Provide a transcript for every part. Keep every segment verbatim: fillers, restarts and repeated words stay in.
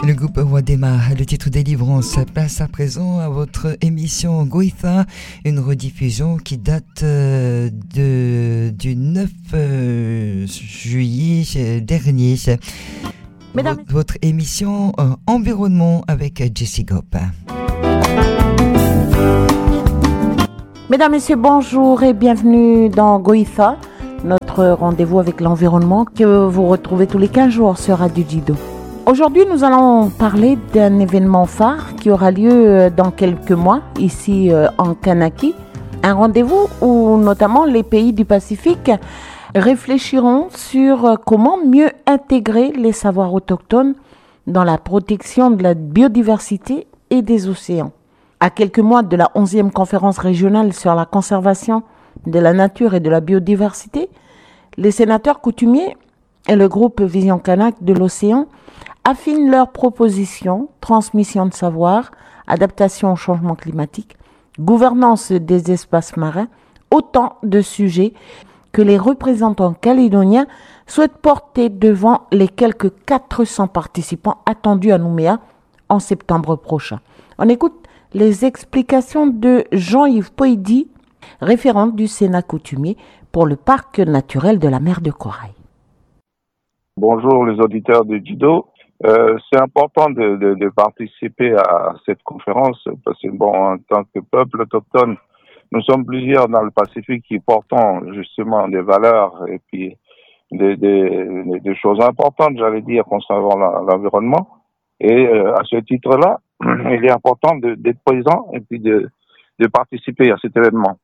Le groupe Wadema, le titre Délivrance, place à présent à votre émission Goïtha, une rediffusion qui date de, du neuf juillet dernier. Mesdames, votre émission euh, Environnement avec Jessie Gop. Mesdames, Messieurs, bonjour et bienvenue dans Goïtha, notre rendez-vous avec l'environnement que vous retrouvez tous les quinze jours sur Radio Jido. Aujourd'hui, nous allons parler d'un événement phare qui aura lieu dans quelques mois, ici en Kanaki. Un rendez-vous où notamment les pays du Pacifique réfléchiront sur comment mieux intégrer les savoirs autochtones dans la protection de la biodiversité et des océans. À quelques mois de la onzième conférence régionale sur la conservation de la nature et de la biodiversité, les sénateurs coutumiers et le groupe Vision Kanak de l'océan affinent leurs propositions, transmission de savoir, adaptation au changement climatique, gouvernance des espaces marins, autant de sujets que les représentants calédoniens souhaitent porter devant les quelques quatre cents participants attendus à Nouméa en septembre prochain. On écoute les explications de Jean-Yves Poïdi, référent du Sénat coutumier pour le parc naturel de la mer de Corail. Bonjour les auditeurs de Jido. Euh, c'est important de, de, de participer à cette conférence parce que bon, en tant que peuple autochtone, nous sommes plusieurs dans le Pacifique qui portons justement des valeurs et puis des, des, des choses importantes, j'allais dire, concernant l'environnement. Et euh, à ce titre-là, il est important de, d'être présent et puis de, de participer à cet événement.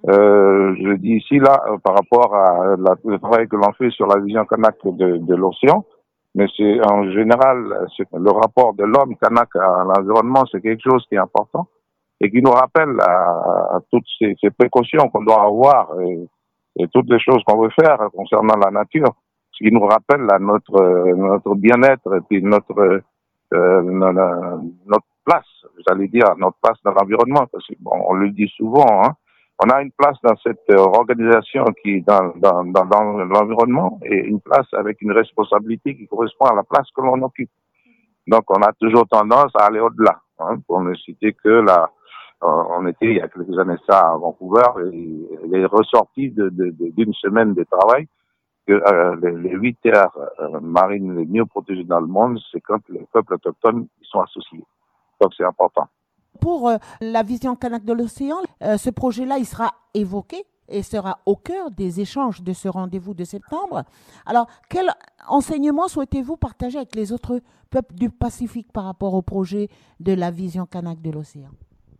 Euh, je dis ici, là, par rapport à la, le travail que l'on fait sur la vision kanak de, de l'océan, mais c'est en général, c'est, le rapport de l'homme kanak à l'environnement, c'est quelque chose qui est important et qui nous rappelle à, à toutes ces, ces précautions qu'on doit avoir et, et toutes les choses qu'on veut faire concernant la nature, ce qui nous rappelle à notre, notre bien-être et puis notre, euh, notre, notre place, j'allais dire, notre place dans l'environnement, parce que bon, on le dit souvent, hein, on a une place dans cette organisation qui est dans, dans, dans, dans l'environnement et une place avec une responsabilité qui correspond à la place que l'on occupe. Donc, on a toujours tendance à aller au-delà. Hein, pour ne citer que la, on était il y a quelques années ça à Vancouver et il est ressorti de, de, de, d'une semaine de travail que euh, les, les huit terres euh, marines les mieux protégées dans le monde, c'est quand les peuples autochtones ils sont associés. Donc, c'est important. Pour euh, la vision kanak de l'océan, euh, ce projet-là, il sera évoqué et sera au cœur des échanges de ce rendez-vous de septembre. Alors, quel enseignement souhaitez-vous partager avec les autres peuples du Pacifique par rapport au projet de la vision kanak de l'océan?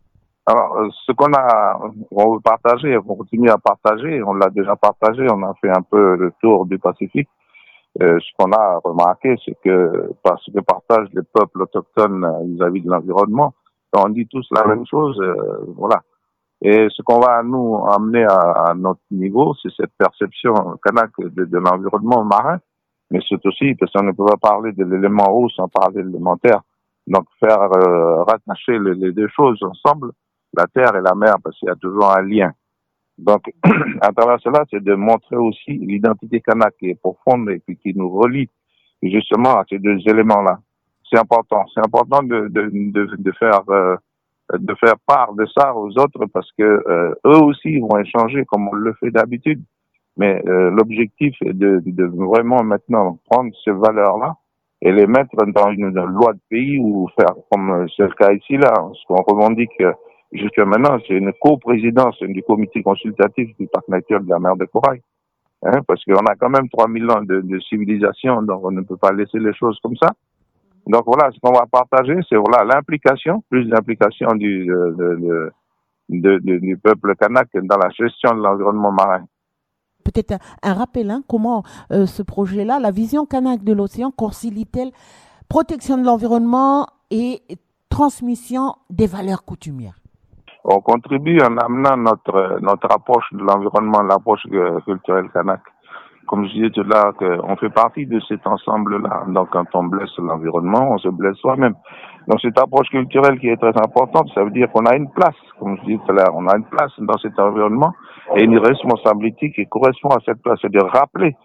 Alors, ce qu'on a, on veut partager, on continue à partager, on l'a déjà partagé, on a fait un peu le tour du Pacifique. Euh, ce qu'on a remarqué, c'est que parce que partagent les peuples autochtones vis-à-vis de l'environnement, on dit tous la même chose, euh, voilà. Et ce qu'on va nous amener à, à notre niveau, c'est cette perception kanak de, de l'environnement marin, mais c'est aussi parce qu'on ne peut pas parler de l'élément eau sans parler de l'élémentaire. Donc faire euh, rattacher les, les deux choses ensemble, la terre et la mer, parce qu'il y a toujours un lien. Donc à travers cela, c'est de montrer aussi l'identité kanak qui est profonde et puis qui nous relie justement à ces deux éléments-là. C'est important, c'est important de de de, de faire euh, de faire part de ça aux autres parce que euh, eux aussi vont échanger comme on le fait d'habitude. Mais euh, l'objectif est de, de vraiment maintenant prendre ces valeurs-là et les mettre dans une, une loi de pays ou faire comme c'est le cas ici là, ce qu'on revendique jusqu'à maintenant, c'est une coprésidence du comité consultatif du parc naturel de la mer de Corail. Hein, parce qu'on a quand même trois mille ans de, de civilisation, donc on ne peut pas laisser les choses comme ça. Donc voilà, ce qu'on va partager, c'est voilà l'implication, plus l'implication du, de, de, de, de, du peuple kanak dans la gestion de l'environnement marin. Peut-être un, un rappel, hein, comment euh, ce projet-là, la vision kanak de l'océan, concilie-t-elle protection de l'environnement et transmission des valeurs coutumières? On contribue en amenant notre notre approche de l'environnement, l'approche culturelle kanak. Comme je disais tout à l'heure, on fait partie de cet ensemble-là. Donc, quand on blesse l'environnement, on se blesse soi-même. Donc, cette approche culturelle qui est très importante, ça veut dire qu'on a une place, comme je disais tout à l'heure, on a une place dans cet environnement et une responsabilité qui correspond à cette place. C'est de rappeler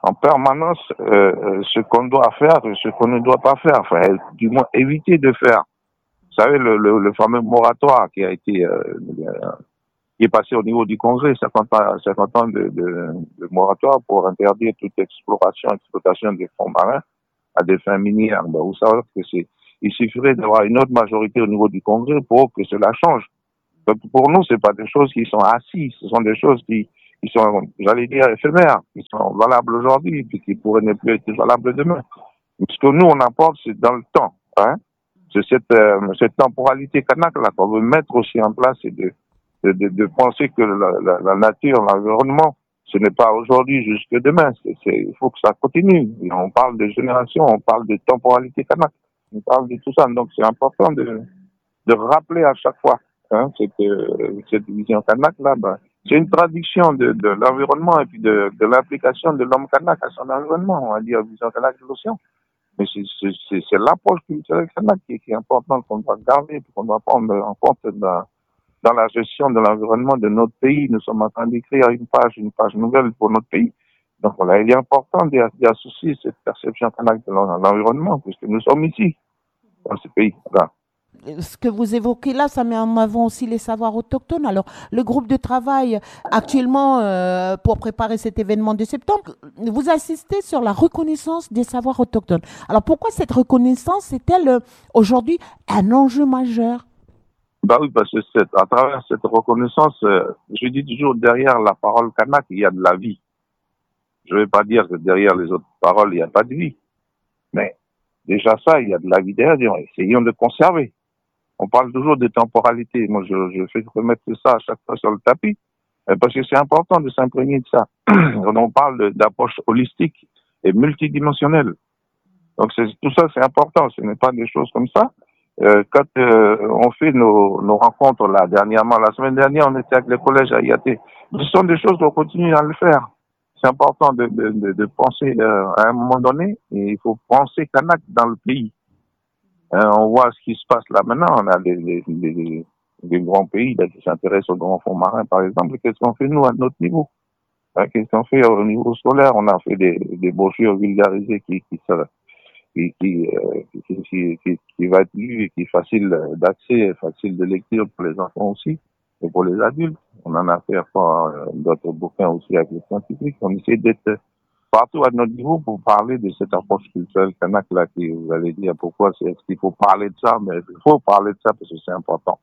en permanence euh, ce qu'on doit faire et ce qu'on ne doit pas faire, enfin, du moins éviter de faire. Vous savez, le, le, le fameux moratoire qui a été euh, qui est passé au niveau du Congrès, cinquante ans, cinquante ans de, de, de moratoire pour interdire toute exploration, exploitation des fonds marins à des fins minières. Ben, vous savez que c'est, il suffirait d'avoir une autre majorité au niveau du Congrès pour que cela change. Donc, pour nous, c'est pas des choses qui sont assises, ce sont des choses qui, qui sont, j'allais dire, éphémères, qui sont valables aujourd'hui, puis qui pourraient ne plus être valables demain. Ce que nous, on apporte, c'est dans le temps, hein. C'est cette, euh, cette temporalité kanak-là qu'on veut mettre aussi en place et de, de, de, de penser que la, la, la nature, l'environnement, ce n'est pas aujourd'hui jusque demain. C'est, c'est, il faut que ça continue. Et on parle de génération, on parle de temporalité kanak, on parle de tout ça. Donc, c'est important de, de rappeler à chaque fois, hein, cette, euh, cette vision kanak-là, ben, c'est une traduction de, de l'environnement et puis de, de l'application de l'homme kanak à son environnement. On va dire vision kanak de l'océan. Mais c'est, c'est, c'est, c'est l'approche culturelle kanak qui, qui est importante, qu'on doit garder, qu'on doit prendre en compte dans, dans la gestion de l'environnement de notre pays. Nous sommes en train d'écrire une page, une page nouvelle pour notre pays. Donc voilà, il est important d'y, d'y associer cette perception kanak de l'environnement, puisque nous sommes ici, dans ce pays. Voilà. Ce que vous évoquez là, ça met en avant aussi les savoirs autochtones. Alors, le groupe de travail actuellement euh, pour préparer cet événement de septembre, vous insistez sur la reconnaissance des savoirs autochtones. Alors, pourquoi cette reconnaissance est-elle euh, aujourd'hui un enjeu majeur? Bah oui, parce que c'est, à travers cette reconnaissance, euh, je dis toujours derrière la parole kanak, il y a de la vie. Je ne vais pas dire que derrière les autres paroles, il n'y a pas de vie. Mais déjà ça, il y a de la vie derrière. Essayons de conserver. On parle toujours de temporalité. Moi, je, je fais remettre ça à chaque fois sur le tapis, parce que c'est important de s'imprégner de ça. Quand on parle de, d'approche holistique et multidimensionnelle. Donc, c'est, tout ça, c'est important. Ce n'est pas des choses comme ça. Euh, quand euh, on fait nos, nos rencontres, là, dernièrement, la semaine dernière, on était avec les collèges à I A T. Ce sont des choses qu'on continue à le faire. C'est important de, de, de, de penser euh, à un moment donné, et il faut penser kanak dans le pays. Euh, on voit ce qui se passe là maintenant. On a des, des, des, des grands pays là, qui s'intéressent aux grands fonds marins, par exemple. Qu'est-ce qu'on fait, nous, à notre niveau? hein, Qu'est-ce qu'on fait au niveau scolaire? On a fait des, des brochures vulgarisées qui, qui, qui, qui, euh, qui, qui, qui, qui va être lue et qui est facile d'accès, facile de lecture pour les enfants aussi et pour les adultes. On en a fait enfin, d'autres bouquins aussi avec les scientifiques. On essaie d'être partout à notre niveau pour parler de cette approche culturelle kanak là qui vous allez dire pourquoi c'est, est-ce qu'il faut parler de ça, mais il faut parler de ça parce que c'est important.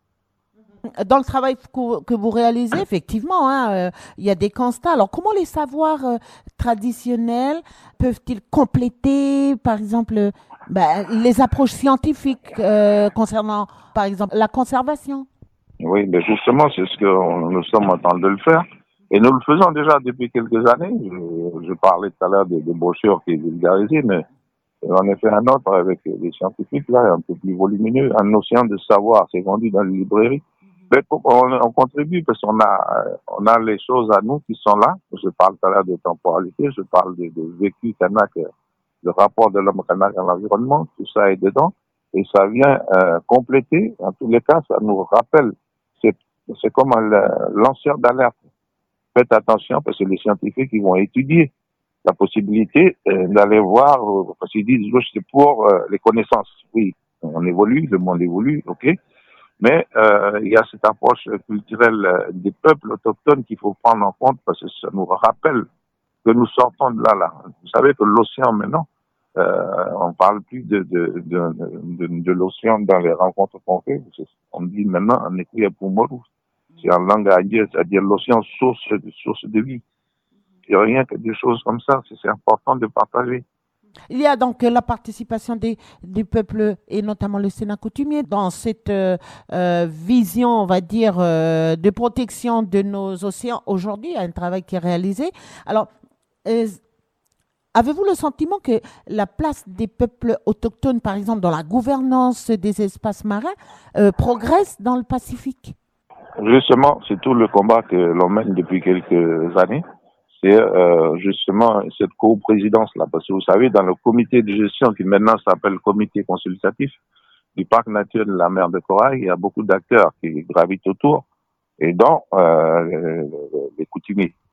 Dans le travail que vous réalisez, effectivement, hein, euh, il y a des constats. Alors, comment les savoirs euh, traditionnels peuvent-ils compléter, par exemple, euh, ben, les approches scientifiques euh, concernant, par exemple, la conservation? Oui, mais justement, c'est ce que on, nous sommes en train de le faire. Et nous le faisons déjà depuis quelques années. Je, je parlais tout à l'heure des, des brochures qui est vulgarisées, mais j'en ai fait un autre avec des scientifiques, là, un peu plus volumineux, un océan de savoir. C'est vendu dans les librairies. Mais on, on contribue parce qu'on a, on a les choses à nous qui sont là. Je parle tout à l'heure de temporalité, je parle de, de vécu kanak, le rapport de l'homme kanak à l'environnement, tout ça est dedans. Et ça vient euh, compléter, en tous les cas, ça nous rappelle. C'est, c'est comme un lanceur d'alerte. Faites attention parce que les scientifiques, ils vont étudier la possibilité euh, d'aller voir, euh, parce qu'ils disent, c'est pour euh, les connaissances. Oui, on évolue, le monde évolue, ok. Mais euh, il y a cette approche culturelle euh, des peuples autochtones qu'il faut prendre en compte parce que ça nous rappelle que nous sortons de là, là. Vous savez que l'océan maintenant, euh, on parle plus de de, de, de, de l'océan dans les rencontres qu'on fait. On dit maintenant en écrit pour Morou. C'est en langue aïeuse, c'est-à-dire l'océan source de, source de vie. Il n'y a rien que des choses comme ça, c'est, c'est important de partager. Il y a donc la participation des, des peuples et notamment le Sénat coutumier dans cette euh, euh, vision, on va dire, euh, de protection de nos océans aujourd'hui, un travail qui est réalisé. Alors, euh, avez-vous le sentiment que la place des peuples autochtones, par exemple, dans la gouvernance des espaces marins, euh, progresse dans le Pacifique? Justement, c'est tout le combat que l'on mène depuis quelques années. C'est euh, justement cette co-présidence-là. Parce que vous savez, dans le comité de gestion qui maintenant s'appelle comité consultatif du parc naturel de la mer de Corail, il y a beaucoup d'acteurs qui gravitent autour et dont euh, les coutumiers.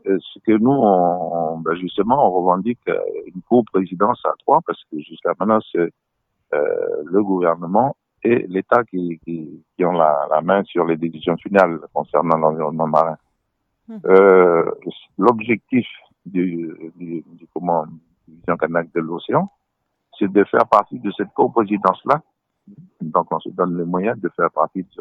euh, ce que nous, on, on- ben justement, on revendique euh, une coprésidence à trois, parce que jusqu'à maintenant, c'est euh, le gouvernement et l'État qui, qui, qui ont la, la main sur les décisions finales concernant l'environnement marin. Mhm. Euh, L'objectif du, du, du, comment, du Vision Kanak de l'océan, c'est de faire partie de cette coprésidence-là. Donc, on se donne les moyens de faire partie de,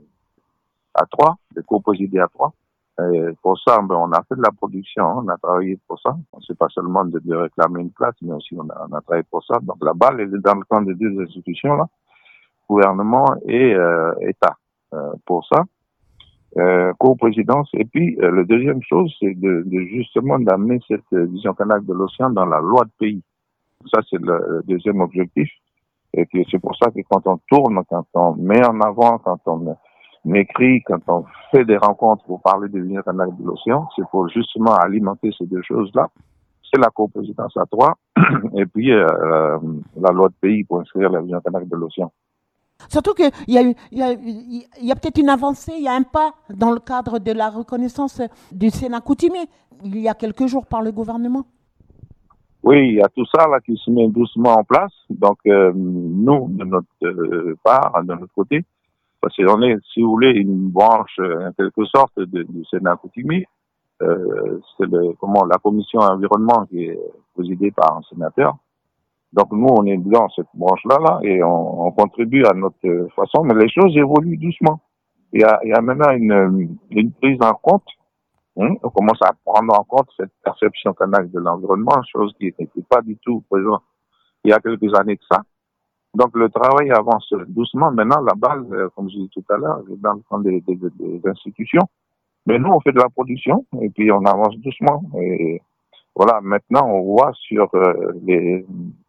à trois, de coprésider à trois. Et pour ça, ben, on a fait de la production, hein, on a travaillé pour ça. C'est pas seulement de, de réclamer une place, mais aussi on a, on a travaillé pour ça. Donc la balle elle est dans le camp des deux institutions là, gouvernement et euh, État, euh, pour ça. Euh, co-présidence. Et puis euh, la deuxième chose, c'est de, de justement d'amener cette euh, vision Kanak de l'océan dans la loi de pays. Ça, c'est le, le deuxième objectif. Et puis c'est pour ça que quand on tourne, quand on met en avant, quand on écrit, quand on fait des rencontres pour parler des vision Kanak de l'océan, c'est pour justement alimenter ces deux choses-là. C'est la co-présidence à trois, et puis euh, la loi de pays pour inscrire la vision Kanak de l'océan. Surtout qu'il y a, eu- il y a, il y a peut-être une avancée, il y a un pas dans le cadre de la reconnaissance du Sénat coutumier, il y a quelques jours par le gouvernement. Oui, il y a tout ça là qui se met doucement en place. Donc euh, nous, de notre euh, part, de notre côté, parce qu'on est, si vous voulez, une branche euh, en quelque sorte de, du Sénat coutumier. Euh, c'est le, comment, la commission environnement qui est présidée par un sénateur. Donc nous, on est dans cette branche-là là, et on, on contribue à notre façon, mais les choses évoluent doucement. Il y a, il y a maintenant une, une prise en compte. Hein, on commence à prendre en compte cette perception Kanak de l'environnement, chose qui n'était pas du tout présente il y a quelques années de ça. Donc le travail avance doucement. Maintenant, la balle, euh, comme je disais tout à l'heure, est dans le camp des, des, des, des institutions. Mais nous, on fait de la production et puis on avance doucement. Et voilà, maintenant, on voit sur euh, les,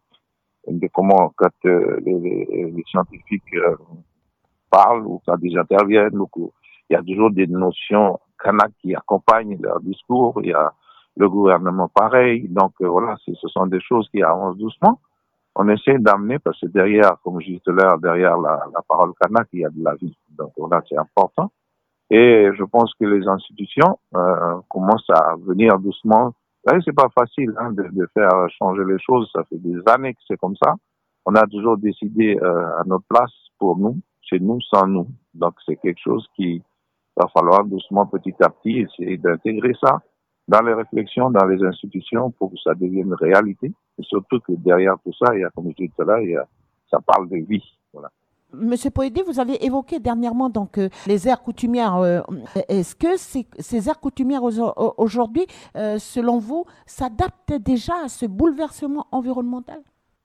les comment quand euh, les, les, les scientifiques euh, parlent ou quand ils interviennent, ou il y a toujours des notions Kanak qui accompagnent leur discours. Il y a le gouvernement pareil. Donc euh, voilà, ce sont des choses qui avancent doucement. On essaie d'amener parce que derrière, comme je disais tout à l'heure, derrière la, la parole Kanak, il y a de la vie. Donc voilà, c'est important. Et je pense que les institutions euh, commencent à venir doucement. Là, c'est pas facile hein, de, de faire changer les choses. Ça fait des années que c'est comme ça. On a toujours décidé euh, à notre place pour nous, chez nous, sans nous. Donc c'est quelque chose qui va falloir doucement, petit à petit, essayer d'intégrer ça dans les réflexions, dans les institutions, pour que ça devienne réalité. Et surtout que derrière tout ça, il y a, comme je disais tout à l'heure, il y a, ça parle de vie. Voilà. Monsieur Poédé, vous avez évoqué dernièrement donc euh, les aires coutumières. Euh, est-ce que ces, ces aires coutumières au- aujourd'hui, euh, selon vous, s'adaptent déjà à ce bouleversement environnemental?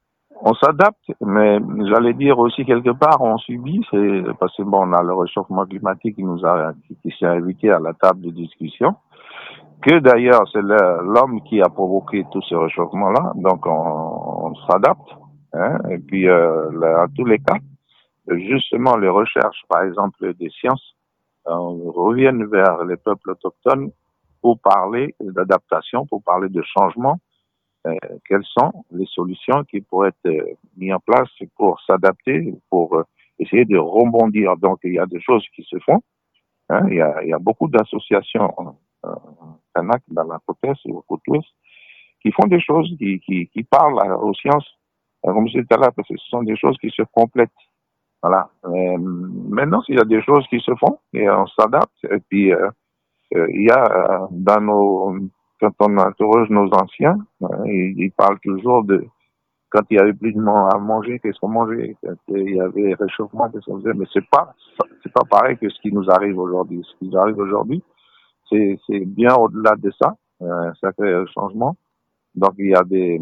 On s'adapte, mais j'allais dire aussi quelque part, on subit, c'est parce que bon, on a le réchauffement climatique qui nous a, qui, qui s'est invité à la table de discussion, que d'ailleurs c'est le- l'homme qui a provoqué tout ce réchauffement-là, donc on, on s'adapte, hein, et puis euh, là, à tous les cas, justement les recherches, par exemple des sciences, euh, reviennent vers les peuples autochtones pour parler d'adaptation, pour parler de changement. Euh, quelles sont les solutions qui pourraient être euh, mises en place pour s'adapter, pour euh, essayer de rebondir. Donc, il y a des choses qui se font. Hein, il, y a, il y a beaucoup d'associations euh, Kanak dans la côte est et au côte ouest qui font des choses, qui, qui, qui parlent à, aux sciences. Euh, comme je disais tout à l'heure, parce que ce sont des choses qui se complètent. Voilà. Euh, maintenant, il y a des choses qui se font et on s'adapte. Et puis, euh, euh, il y a euh, dans nos quand on interroge nos anciens, hein, ils, ils parlent toujours de quand il y avait plus de monde à manger, qu'est-ce qu'on mangeait, quand il y avait réchauffement, qu'est-ce qu'on faisait, mais c'est pas c'est pas pareil que ce qui nous arrive aujourd'hui. Ce qui nous arrive aujourd'hui, c'est c'est bien au-delà de ça, euh, un sacré changement. Donc il y a des,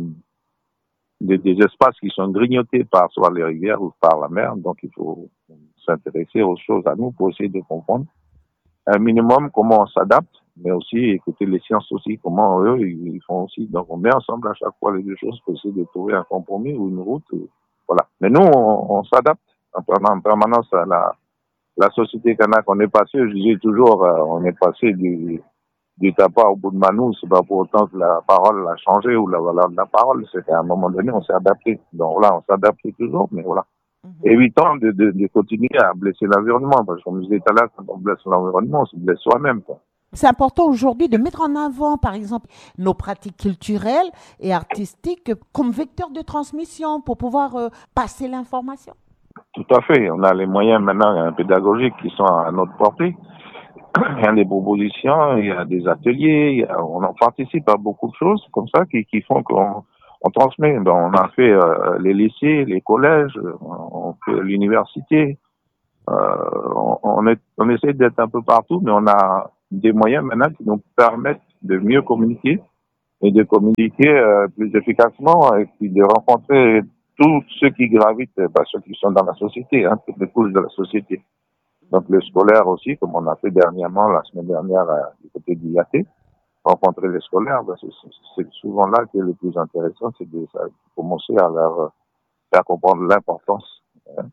des des espaces qui sont grignotés par soit les rivières ou par la mer, donc il faut s'intéresser aux choses à nous pour essayer de comprendre un minimum comment on s'adapte, mais aussi écouter les sciences aussi, comment eux, ils font aussi. Donc, on met ensemble à chaque fois les deux choses pour essayer de trouver un compromis ou une route. Et voilà. Mais nous, on, on s'adapte en, en permanence à la, la société Kanak. On est passé, je disais toujours, euh, on est passé du, du tapas au bout de Manou. C'est pas pour autant que la parole a changé ou la valeur de la parole. C'est qu'à un moment donné, on s'est adapté. Donc là, on s'adapte toujours, mais voilà. Évitons de, de, de continuer à blesser l'environnement, parce que comme je disais tout à l'heure, quand on blesse l'environnement, on se blesse soi-même, quoi. C'est important aujourd'hui de mettre en avant, par exemple, nos pratiques culturelles et artistiques comme vecteurs de transmission pour pouvoir euh, passer l'information. Tout à fait. On a les moyens maintenant pédagogiques qui sont à notre portée. Il y a des propositions, il y a des ateliers, il y a, on en participe à beaucoup de choses comme ça qui, qui font qu'on on transmet. Donc, on a fait euh, les lycées, les collèges, on fait l'université. Euh, on, on, est, on essaie d'être un peu partout, mais on a des moyens maintenant qui nous permettent de mieux communiquer et de communiquer euh, plus efficacement et puis de rencontrer tous ceux qui gravitent, bah, ceux qui sont dans la société, hein, toutes les couches de la société. Donc le scolaire aussi, comme on a fait dernièrement, la semaine dernière, euh, du côté du I A T, rencontrer les scolaires, bah, c'est, c'est souvent là que le plus intéressant, c'est de, ça, de commencer à leur faire comprendre l'importance hein,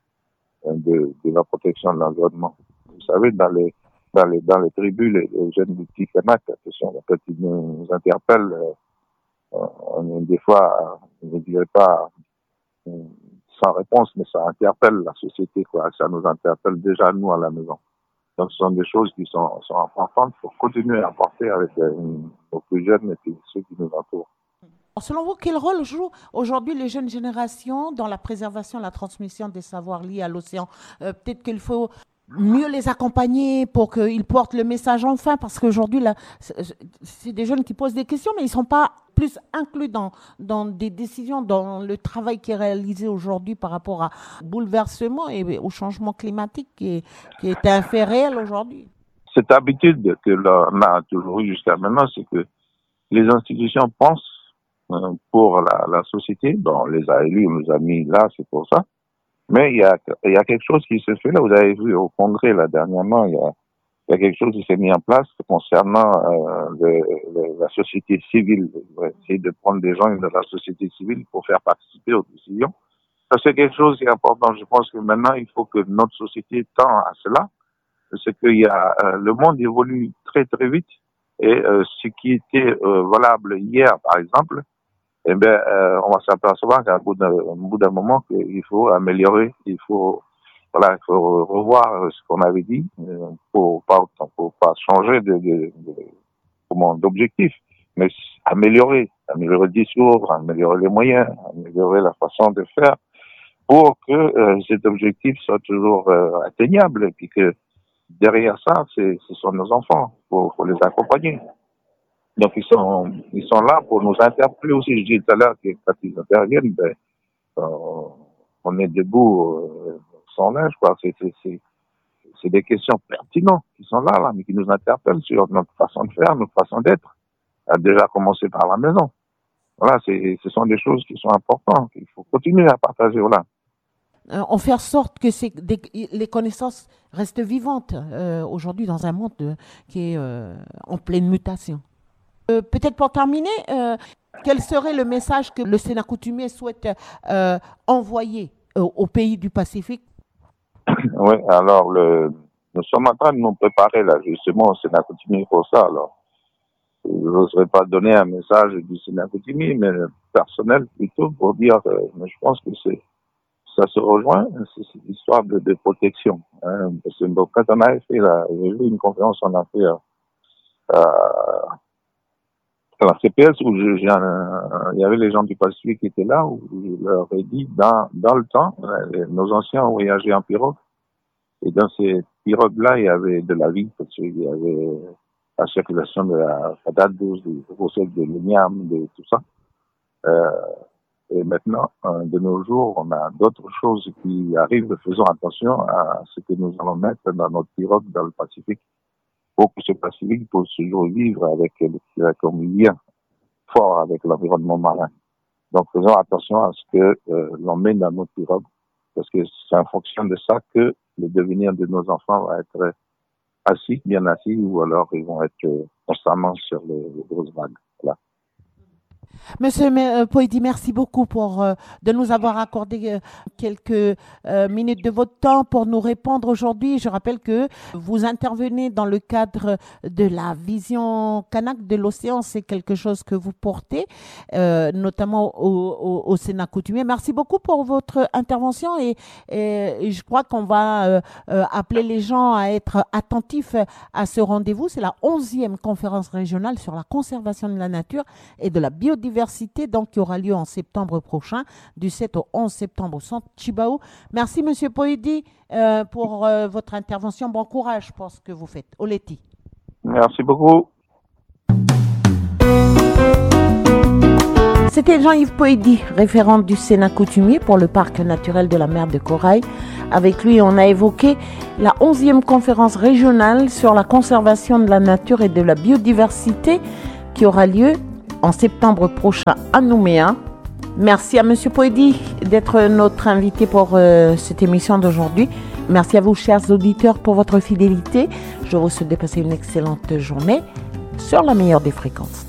de, de la protection de l'environnement. Vous savez, dans les dans les dans les tribus, les, les jeunes du petit Kanak, quand ils nous interpellent, euh, on est des fois, je ne dirais pas euh, sans réponse, mais ça interpelle la société, quoi. Ça nous interpelle déjà nous à la maison. Donc, ce sont des choses qui sont, sont importantes pour continuer à porter avec euh, nos plus jeunes et puis ceux qui nous entourent. Selon vous, quel rôle jouent aujourd'hui les jeunes générations dans la préservation, la transmission des savoirs liés à l'océan? euh, Peut-être qu'il faut mieux les accompagner pour qu'ils portent le message enfin, parce qu'aujourd'hui, là, c'est des jeunes qui posent des questions, mais ils ne sont pas plus inclus dans, dans des décisions, dans le travail qui est réalisé aujourd'hui par rapport à bouleversement et au changement climatique qui est, qui est un fait réel aujourd'hui. Cette habitude que l'on a toujours eue jusqu'à maintenant, c'est que les institutions pensent euh, pour la, la société. Bon, on les a élus, on nous a mis là, c'est pour ça. Mais il y a, il y a quelque chose qui se fait là. Vous avez vu au Congrès, là, dernièrement, il y a, il y a quelque chose qui s'est mis en place concernant euh, le, le, la société civile. On va essayer de prendre des gens de la société civile pour faire participer aux décisions. Ça, c'est quelque chose qui est important. Je pense que maintenant, il faut que notre société tend à cela. C'est qu'il y a, euh, le monde évolue très, très vite. Et euh, ce qui était euh, valable hier, par exemple, eh bien, euh, on va s'apercevoir qu'à bout d'un, au bout d'un moment, qu'il faut améliorer, il faut, voilà, il faut revoir ce qu'on avait dit euh, pour pas, pour pas changer de, de, de, comment, d'objectif, mais améliorer, améliorer le discours, améliorer les moyens, améliorer la façon de faire pour que euh, cet objectif soit toujours euh, atteignable et puis que derrière ça, c'est, ce sont nos enfants, faut, faut les accompagner. Donc, ils sont, ils sont là pour nous interpeller aussi. Je disais tout à l'heure que quand ils interviennent, ben, euh, on est debout euh, sans linge, quoi. C'est, c'est, c'est, c'est des questions pertinentes qui sont là, là, mais qui nous interpellent sur notre façon de faire, notre façon d'être. À déjà commencer par la maison. Voilà, c'est, ce sont des choses qui sont importantes. Il faut continuer à partager, voilà. Euh, on fait en sorte que ces, des, les connaissances restent vivantes euh, aujourd'hui dans un monde de, qui est euh, en pleine mutation. Euh, peut-être pour terminer, euh, quel serait le message que le Sénat coutumier souhaite euh, envoyer euh, aux pays du Pacifique? Oui, alors le, nous sommes en train de nous préparer là justement au Sénat coutumier pour ça. Alors, je n'oserais pas donner un message du Sénat coutumier, mais personnel plutôt pour dire, euh, mais je pense que c'est ça se rejoint, c'est cette histoire de, de protection. Hein, parce que donc, quand on avait fait là, j'ai vu une conférence, on a fait euh, à la C P S où je, j'ai un, il y avait les gens du Pacifique qui étaient là, où je leur ai dit, dans, dans le temps, euh, nos anciens ont voyagé en pirogue, et dans ces pirogues-là, il y avait de la vie, parce qu'il y avait la circulation de la patate douce, du recel de l'igname, de tout ça. Euh, et maintenant, euh, de nos jours, on a d'autres choses qui arrivent. Faisons attention à ce que nous allons mettre dans notre pirogue dans le Pacifique, pour que ce Pacifique puisse toujours vivre avec, avec un lien fort avec l'environnement marin. Donc, faisons attention à ce que euh, l'on met dans notre pirogue, parce que c'est en fonction de ça que le devenir de nos enfants va être assis, bien assis, ou alors ils vont être euh, constamment sur les, les grosses vagues. Voilà. Monsieur euh, Poidi, merci beaucoup pour euh, de nous avoir accordé euh, quelques euh, minutes de votre temps pour nous répondre aujourd'hui. Je rappelle que vous intervenez dans le cadre de la vision Kanak de l'océan. C'est quelque chose que vous portez, euh, notamment au, au, au Sénat coutumier. Merci beaucoup pour votre intervention et, et, et je crois qu'on va euh, euh, appeler les gens à être attentifs à ce rendez-vous. C'est la onzième conférence régionale sur la conservation de la nature et de la biodiversité, donc qui aura lieu en septembre prochain, du sept au onze septembre au centre Chibao. Merci Monsieur Poidi euh, pour euh, votre intervention. Bon courage pour ce que vous faites. Oleti. Merci beaucoup. C'était Jean-Yves Poidi, référent du Sénat coutumier pour le parc naturel de la mer de Corail. Avec lui, on a évoqué la onzième conférence régionale sur la conservation de la nature et de la biodiversité qui aura lieu en septembre prochain à Nouméa. Merci à Monsieur Poidi d'être notre invité pour euh, cette émission d'aujourd'hui. Merci à vous, chers auditeurs, pour votre fidélité. Je vous souhaite de passer une excellente journée sur la meilleure des fréquences.